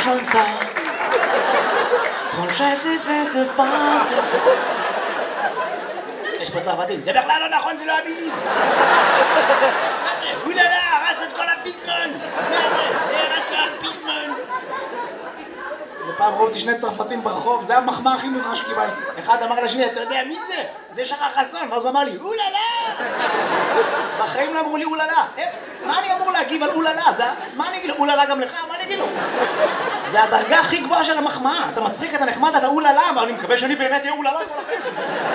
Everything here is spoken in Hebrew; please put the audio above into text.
comme ça. Tranché, c'est fait, c'est pas, c'est fait. יש פה צרפתים, זה בכלל לא נכון, זה לא המילים. אוללה, הרס את כל הפיזמון. הרס לו הפיזמון. זה פעם ראו אותי שני צרפתים ברחוב, זה המחמאה הכי מוזרה שקיבלתי. אחד אמר לשני, אתה יודע מי זה? זה שחר חסון. ואז הוא אמר לי, אוללה! בחיים לא אמרו לי אוללה. מה אני אמור להגיב על אוללה? מה אני אגיד לו? אוללה גם לך? מה אני אגיד לו? זה הדרגה הכי גבוהה של המחמאה. אתה מצחיק, אתה נחמד, אתה אוללה, אבל אני מקווה שאני באמת אהיה אוללה.